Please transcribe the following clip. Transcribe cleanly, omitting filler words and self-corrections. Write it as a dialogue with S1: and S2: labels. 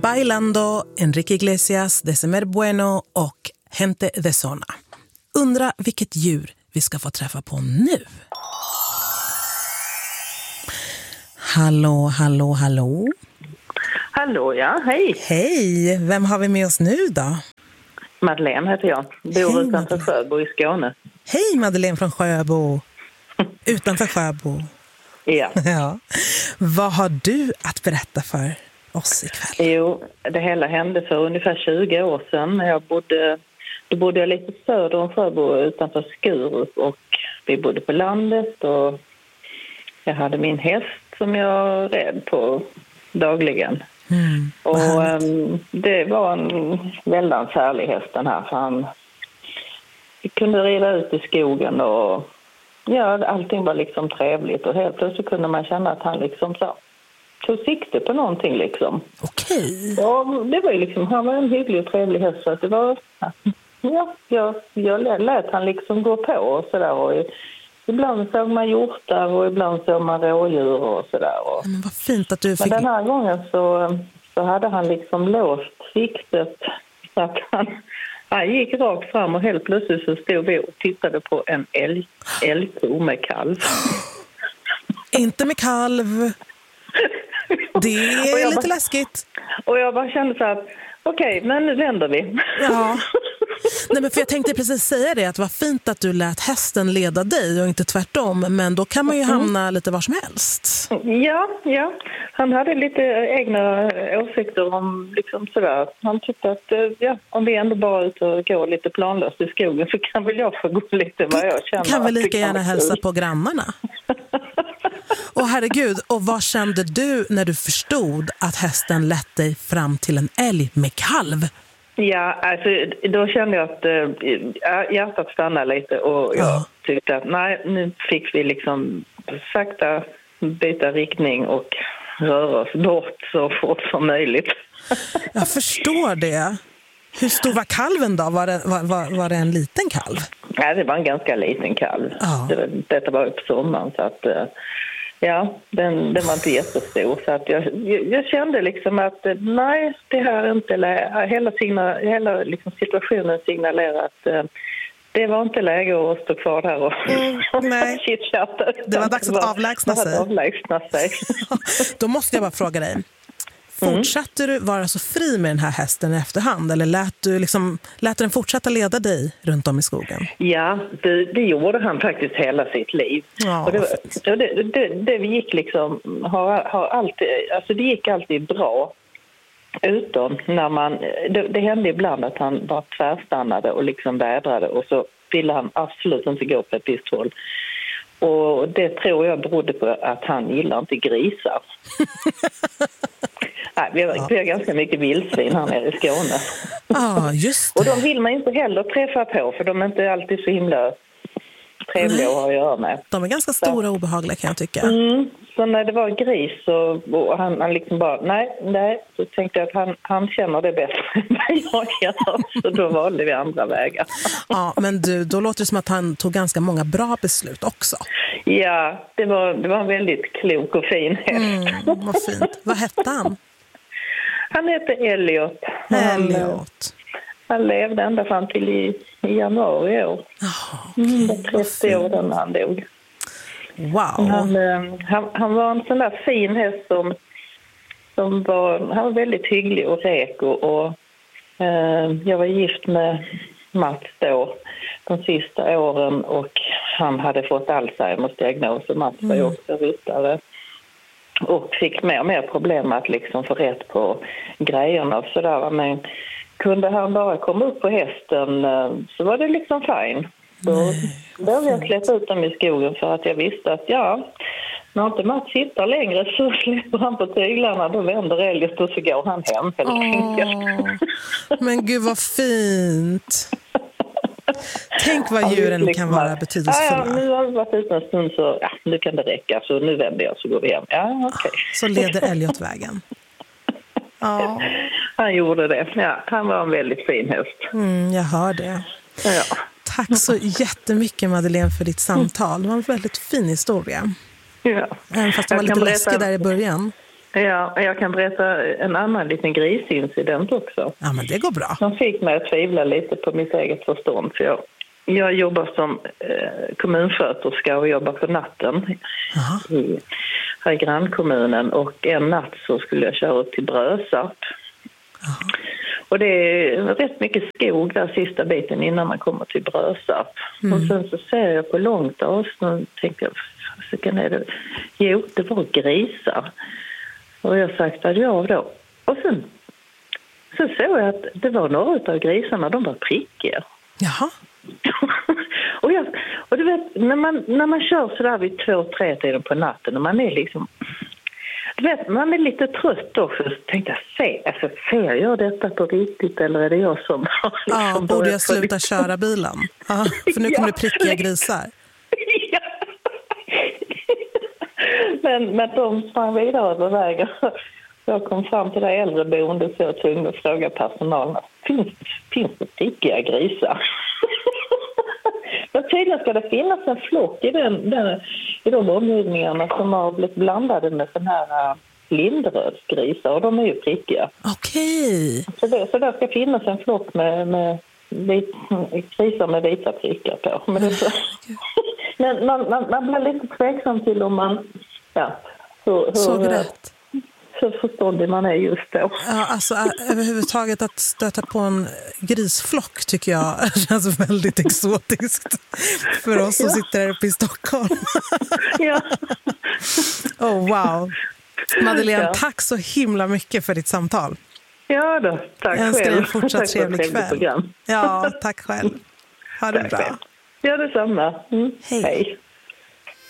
S1: Bailando, Enrique Iglesias, December Bueno och Gente de Zona. Undra vilket djur vi ska få träffa på nu. Hallå, hallå, hallå.
S2: Hallå, ja. Hej.
S1: Hej, vem har vi med oss nu då?
S2: Madeleine heter jag. Bor utanför Sjöbo i Skåne.
S1: Hej Madeleine från Sjöbo. Utanför Sjöbo.
S2: Ja.
S1: Ja. Vad har du att berätta för oss ikväll?
S2: Jo, det hela hände för ungefär 20 år sedan. Då bodde jag lite söder om Sjöbo utanför Skurup och vi bodde på landet och jag hade min häst som jag red på dagligen. Och det var en väldigt härlig häst den här, för han kunde rida ut i skogen och ja, allting var liksom trevligt och helt plötsligt kunde man känna att han liksom tog sikte på någonting liksom.
S1: Okej.
S2: Ja, det var ju liksom, han var en hygglig och trevlig häst så att det var, ja, jag lät han liksom gå på och sådär och ibland såg man hjortar och ibland såg man rådjur och sådär.
S1: Men vad fint att du fick...
S2: Men den här gången så hade han liksom låst siktet så att han gick rakt fram och helt plötsligt så stod vi och tittade på en älgko med kalv.
S1: Inte med kalv. Det är lite läskigt.
S2: Och jag bara kände så att okej, men nu vänder vi.
S1: Ja. Nej, men för jag tänkte precis säga det, att det var fint att du lät hästen leda dig och inte tvärtom, men då kan man ju hamna lite var som helst.
S2: Ja. Han hade lite egna åsikter om liksom sådär. Han tyckte att om vi ändå bara ut och går lite planlöst i skogen så kan väl jag få gå lite vad jag känner.
S1: Kan väl lika gärna hälsa på grannarna. Och herregud, och vad kände du när du förstod att hästen lett dig fram till en älg med kalv?
S2: Ja, alltså då kände jag att hjärtat stannade lite och jag tyckte att nej, nu fick vi liksom sakta byta riktning och röra oss bort så fort som möjligt.
S1: Jag förstår det. Hur stor var kalven då? Var det en liten kalv?
S2: Ja, det var en ganska liten kalv.
S1: Ja.
S2: Detta var på sommaren så att... Ja, den var inte jättestor så att jag kände liksom att nej, det här är inte hela liksom situationen signalerar att det var inte läge att stå kvar här och chitchatta.
S1: Det var dags att avlägsna sig. Då måste jag bara fråga dig. Fortsatte du vara så fri med den här hästen i efterhand eller lät den fortsätta leda dig runt om i skogen? Ja,
S2: det gjorde han faktiskt hela sitt liv.
S1: Ja,
S2: och det gick liksom har alltid, alltså det gick alltid bra. Utom när det hände ibland att han bara tvärstannade och liksom vädrade och så ville han absolut inte gå på ett visst håll. Och det tror jag berodde på att han gillar inte grisar. Nej, vi har ganska mycket vildsvin här nere i Skåne.
S1: Ja, just det.
S2: Och de vill man inte heller träffa på för de är inte alltid så himla trevliga att ha att göra med.
S1: De är ganska stora och obehagliga kan jag tycka.
S2: Så när det var gris och han liksom bara, nej, så tänkte jag att han känner det bättre än vad jag gör. Så då valde vi andra vägar.
S1: Ja, men då låter det som att han tog ganska många bra beslut också.
S2: Ja, det var en väldigt klok och fin häst.
S1: Vad fint. Vad hette han?
S2: Han hette Elliot. Han levde ända fram till i januari i år. Det 30 år när han dog.
S1: Wow.
S2: Han var en sån där fin häst han var väldigt hygglig och räk och jag var gift med Mats då de sista åren och han hade fått Alzheimers diagnos och Mats var ju också ryttare och fick mer och mer problem att liksom få rätt på grejerna och sådär. Men kunde han bara komma upp på hästen så var det liksom fine. Så då jag släppt ut dem i skogen för att jag visste att när inte Mats sitter längre så släpper han på tyglarna, då vänder Elliot och så går han hem helt enkelt.
S1: Men gud vad fint. Tänk vad djuren kan vara betydelsefulla.
S2: Ja, nu har vi varit ute en stund så nu kan det räcka så nu vänder jag så går vi hem. Ja, okej.
S1: Så leder Elliot vägen. Ja.
S2: Han gjorde det. Ja, han var en väldigt fin häst.
S1: Jag hör det.
S2: Ja.
S1: Tack så jättemycket Madeleine för ditt samtal. Det var en väldigt fin historia.
S2: Ja.
S1: Även fast det var lite läskigt där i början.
S2: Ja, jag kan berätta en annan liten grisincident också.
S1: Ja, men det går bra.
S2: Som fick mig att tvivla lite på mitt eget förstånd. För jag jobbar som kommunsköterska och jobbar på natten här i grannkommunen. Och en natt så skulle jag köra upp till Brösarp. Och det är rätt mycket skog där sista biten innan man kommer till Brösarp. Och sen så ser jag på långt avstånd och tänker jag, jo, det var grisar. Och jag saktade av då. Och sen så såg jag att det var några av grisarna, de var prickiga.
S1: Jaha.
S2: och du vet, när man kör så där vid 2-3 tiden på natten och man är liksom... Du vet, man är lite trött också. Så tänkte jag, ser jag detta på riktigt eller är det jag som...
S1: Liksom borde jag sluta köra bilen? Aha, för nu kommer det prickiga grisar.
S2: Ja. Men de sprang vidare över vägen. Jag kom fram till det äldreboendet så jag tvungen att fråga personalen. Finns det prickiga grisar? Men tydligen ska det finnas en flock i de omgivningarna som har blivit blandade med sån här lindrödsgrisar och de är ju prickiga.
S1: Okej.
S2: Så det ska finnas en flock med grisar med vita prickar på. Men, men man blir lite tveksam till om man... Ja,
S1: såg rätt.
S2: Så förståndig man är just då.
S1: Ja, alltså överhuvudtaget att stöta på en grisflock tycker jag känns väldigt exotiskt för oss som sitter här uppe i Stockholm.
S2: Ja.
S1: Oh, wow. Madeleine, tack så himla mycket för ditt samtal.
S2: Ja då, tack själv.
S1: Jag önskar dig en fortsatt trevlig kväll.
S2: Program.
S1: Ja, tack själv. Ha det bra.
S2: Ja, detsamma. Hej.